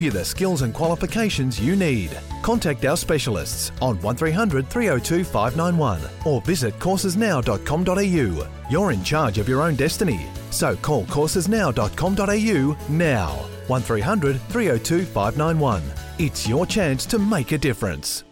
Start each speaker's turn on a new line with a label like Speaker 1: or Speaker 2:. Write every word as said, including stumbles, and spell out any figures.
Speaker 1: you the skills and qualifications you need. Contact our specialists on one three hundred, three oh two, five nine one or visit courses now dot com dot a u. You're in charge of your own destiny, so call courses now dot com dot a u now. one three hundred, three oh two, five nine one. It's your chance to make a difference.